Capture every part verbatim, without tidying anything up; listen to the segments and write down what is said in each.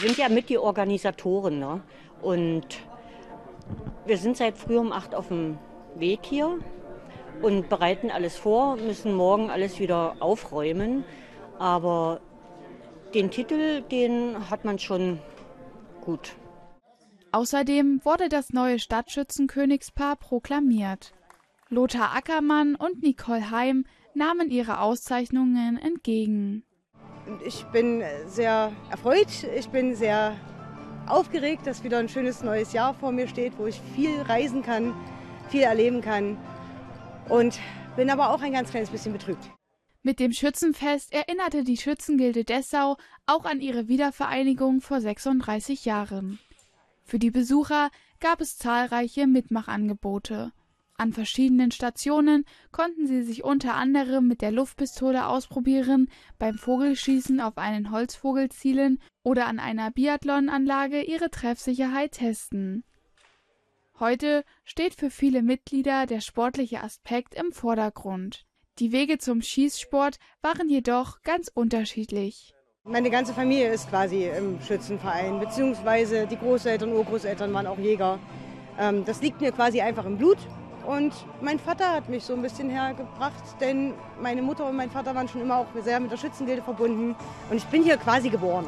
Wir sind ja mit die Organisatoren, ne? Und wir sind seit früh um acht auf dem Weg hier und bereiten alles vor, müssen morgen alles wieder aufräumen. Aber den Titel, den hat man schon gut. Außerdem wurde das neue Stadtschützenkönigspaar proklamiert. Lothar Ackermann und Nicole Heim nahmen ihre Auszeichnungen entgegen. Ich bin sehr erfreut, ich bin sehr aufgeregt, dass wieder ein schönes neues Jahr vor mir steht, wo ich viel reisen kann, viel erleben kann und bin aber auch ein ganz kleines bisschen betrübt. Mit dem Schützenfest erinnerte die Schützengilde Dessau auch an ihre Wiedervereinigung vor sechsunddreißig Jahren. Für die Besucher gab es zahlreiche Mitmachangebote. An verschiedenen Stationen konnten sie sich unter anderem mit der Luftpistole ausprobieren, beim Vogelschießen auf einen Holzvogel zielen oder an einer Biathlonanlage ihre Treffsicherheit testen. Heute steht für viele Mitglieder der sportliche Aspekt im Vordergrund. Die Wege zum Schießsport waren jedoch ganz unterschiedlich. Meine ganze Familie ist quasi im Schützenverein, beziehungsweise die Großeltern, Urgroßeltern waren auch Jäger. Das liegt mir quasi einfach im Blut. Und mein Vater hat mich so ein bisschen hergebracht, denn meine Mutter und mein Vater waren schon immer auch sehr mit der Schützengilde verbunden. Und ich bin hier quasi geboren.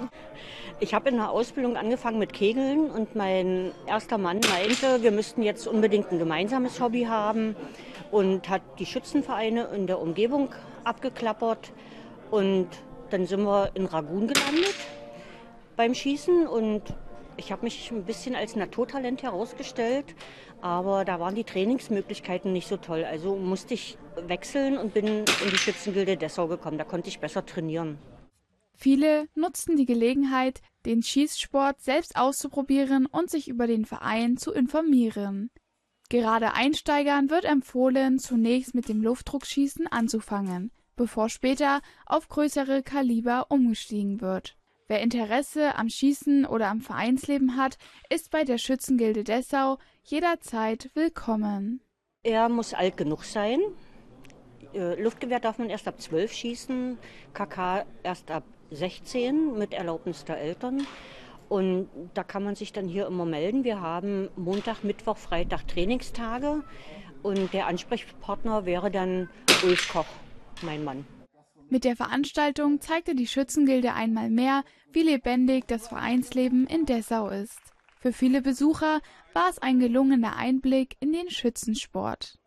Ich habe in der Ausbildung angefangen mit Kegeln und mein erster Mann meinte, wir müssten jetzt unbedingt ein gemeinsames Hobby haben und hat die Schützenvereine in der Umgebung abgeklappert. Und dann sind wir in Ragun gelandet beim Schießen und ich habe mich ein bisschen als Naturtalent herausgestellt, aber da waren die Trainingsmöglichkeiten nicht so toll. Also musste ich wechseln und bin in die Schützengilde Dessau gekommen. Da konnte ich besser trainieren. Viele nutzten die Gelegenheit, den Schießsport selbst auszuprobieren und sich über den Verein zu informieren. Gerade Einsteigern wird empfohlen, zunächst mit dem Luftdruckschießen anzufangen, bevor später auf größere Kaliber umgestiegen wird. Wer Interesse am Schießen oder am Vereinsleben hat, ist bei der Schützengilde Dessau jederzeit willkommen. Er muss alt genug sein. Luftgewehr darf man erst ab zwölf schießen, K K erst ab sechzehn mit Erlaubnis der Eltern. Und da kann man sich dann hier immer melden. Wir haben Montag, Mittwoch, Freitag Trainingstage und der Ansprechpartner wäre dann Ulf Koch, mein Mann. Mit der Veranstaltung zeigte die Schützengilde einmal mehr, wie lebendig das Vereinsleben in Dessau ist. Für viele Besucher war es ein gelungener Einblick in den Schützensport.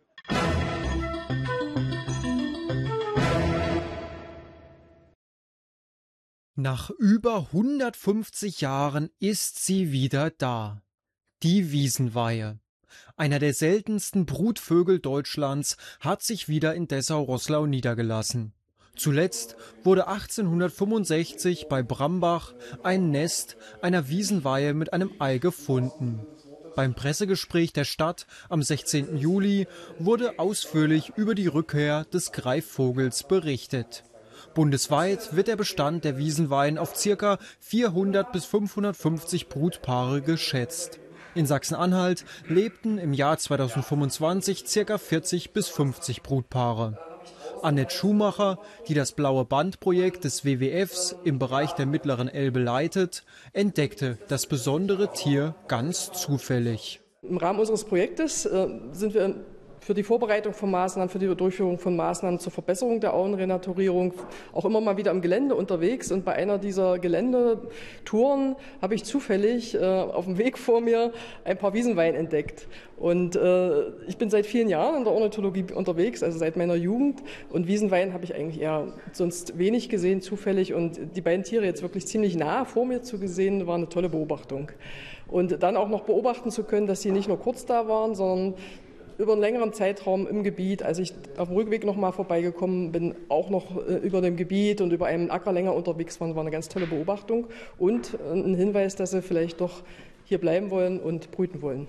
Nach über hundertfünfzig Jahren ist sie wieder da. Die Wiesenweihe. Einer der seltensten Brutvögel Deutschlands hat sich wieder in Dessau-Roßlau niedergelassen. Zuletzt wurde achtzehnhundertfünfundsechzig bei Brambach ein Nest einer Wiesenweihe mit einem Ei gefunden. Beim Pressegespräch der Stadt am sechzehnten Juli wurde ausführlich über die Rückkehr des Greifvogels berichtet. Bundesweit wird der Bestand der Wiesenweihen auf ca. vierhundert bis fünfhundertfünfzig Brutpaare geschätzt. In Sachsen-Anhalt lebten im Jahr zweitausendfünfundzwanzig ca. vierzig bis fünfzig Brutpaare. Annette Schumacher, die das Blaue Band-Projekt des W W Fs im Bereich der Mittleren Elbe leitet, entdeckte das besondere Tier ganz zufällig. Im Rahmen unseres Projektes äh, sind wir für die Vorbereitung von Maßnahmen, für die Durchführung von Maßnahmen zur Verbesserung der Auenrenaturierung auch immer mal wieder am Gelände unterwegs. Und bei einer dieser Geländetouren habe ich zufällig äh, auf dem Weg vor mir ein paar Wiesenweihen entdeckt. Und äh, ich bin seit vielen Jahren in der Ornithologie unterwegs, also seit meiner Jugend. Und Wiesenweihen habe ich eigentlich eher sonst wenig gesehen, zufällig. Und die beiden Tiere jetzt wirklich ziemlich nah vor mir zu sehen, war eine tolle Beobachtung. Und dann auch noch beobachten zu können, dass sie nicht nur kurz da waren, sondern über einen längeren Zeitraum im Gebiet, als ich auf dem Rückweg noch mal vorbeigekommen bin, auch noch äh, über dem Gebiet und über einen Acker länger unterwegs waren, war eine ganz tolle Beobachtung und äh, ein Hinweis, dass sie vielleicht doch hier bleiben wollen und brüten wollen.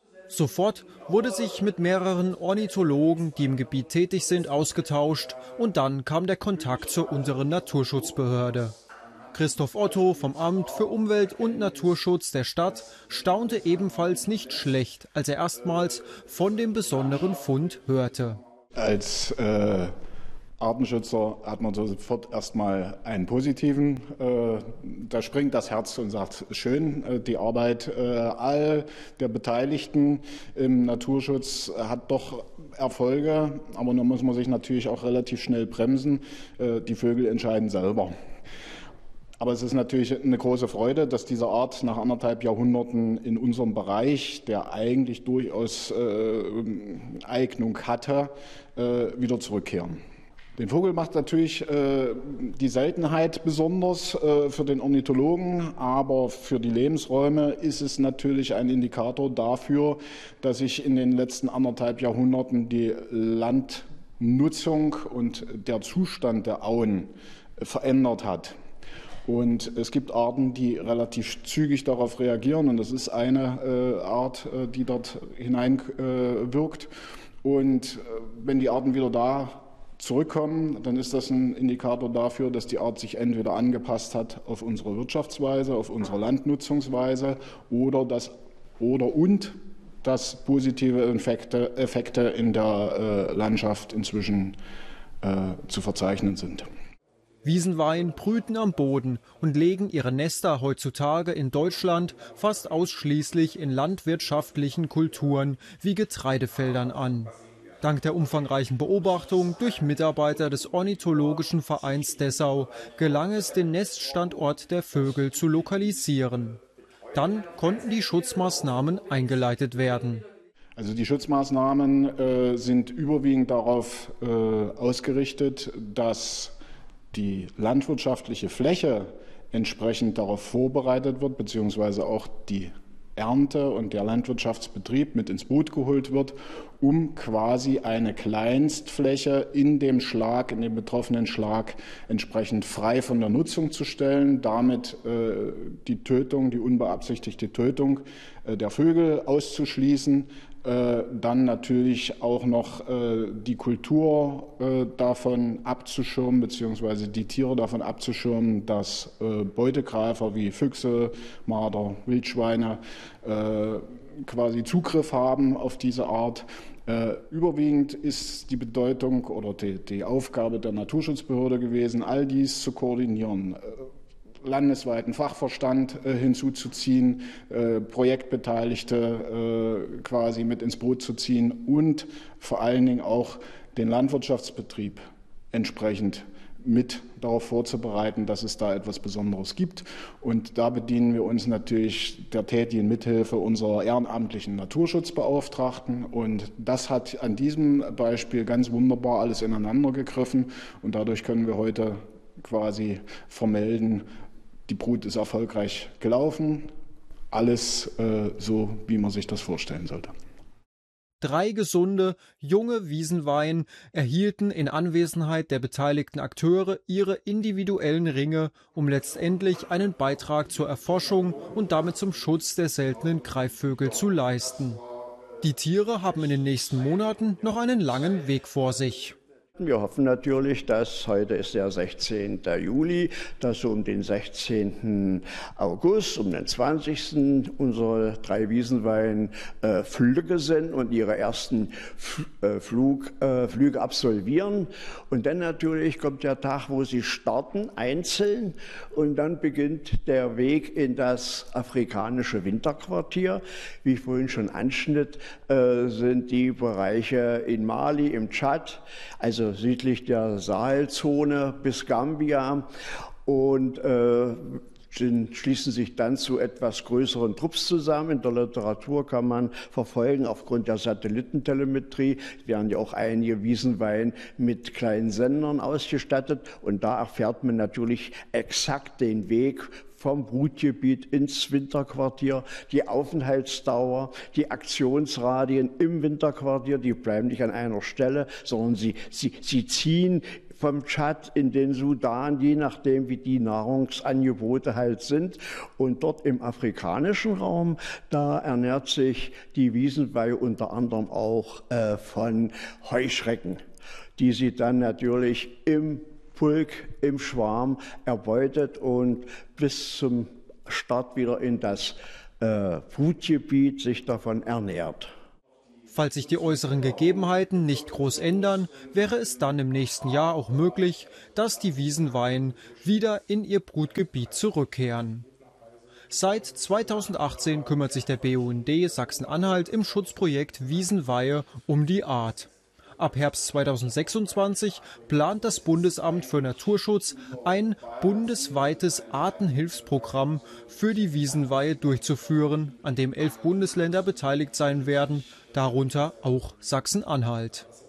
Sofort wurde sich mit mehreren Ornithologen, die im Gebiet tätig sind, ausgetauscht und dann kam der Kontakt zur unteren Naturschutzbehörde. Christoph Otto vom Amt für Umwelt und Naturschutz der Stadt staunte ebenfalls nicht schlecht, als er erstmals von dem besonderen Fund hörte. Als äh, Artenschützer hat man sofort erstmal einen positiven. Äh, da springt das Herz und sagt, schön, äh, die Arbeit äh, all der Beteiligten im Naturschutz hat doch Erfolge, aber da muss man sich natürlich auch relativ schnell bremsen. Äh, die Vögel entscheiden selber. Aber es ist natürlich eine große Freude, dass diese Art nach anderthalb Jahrhunderten in unserem Bereich, der eigentlich durchaus äh, Eignung hatte, äh, wieder zurückkehren. Den Vogel macht natürlich äh, die Seltenheit besonders äh, für den Ornithologen, aber für die Lebensräume ist es natürlich ein Indikator dafür, dass sich in den letzten anderthalb Jahrhunderten die Landnutzung und der Zustand der Auen äh, verändert hat. Und es gibt Arten, die relativ zügig darauf reagieren, und das ist eine äh, Art, äh, die dort hineinwirkt. Äh, und äh, wenn die Arten wieder da zurückkommen, dann ist das ein Indikator dafür, dass die Art sich entweder angepasst hat auf unsere Wirtschaftsweise, auf unsere Landnutzungsweise oder das oder und dass positive Effekte, Effekte in der äh, Landschaft inzwischen äh, zu verzeichnen sind. Wiesenweihen brüten am Boden und legen ihre Nester heutzutage in Deutschland fast ausschließlich in landwirtschaftlichen Kulturen wie Getreidefeldern an. Dank der umfangreichen Beobachtung durch Mitarbeiter des Ornithologischen Vereins Dessau gelang es, den Neststandort der Vögel zu lokalisieren. Dann konnten die Schutzmaßnahmen eingeleitet werden. Also die Schutzmaßnahmen äh, sind überwiegend darauf äh, ausgerichtet, dass die landwirtschaftliche Fläche entsprechend darauf vorbereitet wird, beziehungsweise auch die Ernte und der Landwirtschaftsbetrieb mit ins Boot geholt wird, um quasi eine Kleinstfläche in dem Schlag, in dem betroffenen Schlag entsprechend frei von der Nutzung zu stellen, damit äh, die Tötung, die unbeabsichtigte Tötung äh, der Vögel auszuschließen, äh, dann natürlich auch noch äh, die Kultur äh, davon abzuschirmen, beziehungsweise die Tiere davon abzuschirmen, dass äh, Beutegreifer wie Füchse, Marder, Wildschweine äh, quasi Zugriff haben auf diese Art. Äh, überwiegend ist die Bedeutung oder die, die Aufgabe der Naturschutzbehörde gewesen, all dies zu koordinieren. Äh, landesweiten Fachverstand äh, hinzuzuziehen, äh, Projektbeteiligte äh, quasi mit ins Boot zu ziehen und vor allen Dingen auch den Landwirtschaftsbetrieb entsprechend mit darauf vorzubereiten, dass es da etwas Besonderes gibt. Und da bedienen wir uns natürlich der tätigen Mithilfe unserer ehrenamtlichen Naturschutzbeauftragten. Und das hat an diesem Beispiel ganz wunderbar alles ineinander gegriffen. Und dadurch können wir heute quasi vermelden, die Brut ist erfolgreich gelaufen. Alles äh, so, wie man sich das vorstellen sollte. Drei gesunde, junge Wiesenweihen erhielten in Anwesenheit der beteiligten Akteure ihre individuellen Ringe, um letztendlich einen Beitrag zur Erforschung und damit zum Schutz der seltenen Greifvögel zu leisten. Die Tiere haben in den nächsten Monaten noch einen langen Weg vor sich. Wir hoffen natürlich, dass heute ist der sechzehnten Juli, dass so um den sechzehnten August, um den zwanzigsten unsere drei Wiesenweihen äh, Flügge sind und ihre ersten F äh, Flug, äh, Flüge absolvieren. Und dann natürlich kommt der Tag, wo sie starten, einzeln. Und dann beginnt der Weg in das afrikanische Winterquartier. Wie ich vorhin schon anschnitt, äh, sind die Bereiche in Mali, im Tschad, also südlich der Sahelzone bis Gambia, und äh, schließen sich dann zu etwas größeren Trupps zusammen. In der Literatur kann man verfolgen, aufgrund der Satellitentelemetrie werden ja auch einige Wiesenweihen mit kleinen Sendern ausgestattet, und da erfährt man natürlich exakt den Weg vom Brutgebiet ins Winterquartier, die Aufenthaltsdauer, die Aktionsradien im Winterquartier, die bleiben nicht an einer Stelle, sondern sie, sie, sie ziehen vom Tschad in den Sudan, je nachdem, wie die Nahrungsangebote halt sind. Und dort im afrikanischen Raum, da ernährt sich die Wiesenweihe unter anderem auch äh, von Heuschrecken, die sie dann natürlich im Pulk, im Schwarm erbeutet und bis zum Start wieder in das äh, Brutgebiet sich davon ernährt. Falls sich die äußeren Gegebenheiten nicht groß ändern, wäre es dann im nächsten Jahr auch möglich, dass die Wiesenweihen wieder in ihr Brutgebiet zurückkehren. Seit zweitausendachtzehn kümmert sich der B U N D Sachsen-Anhalt im Schutzprojekt Wiesenweihe um die Art. Ab Herbst zweitausendsechsundzwanzig plant das Bundesamt für Naturschutz ein bundesweites Artenhilfsprogramm für die Wiesenweihe durchzuführen, an dem elf Bundesländer beteiligt sein werden, darunter auch Sachsen-Anhalt.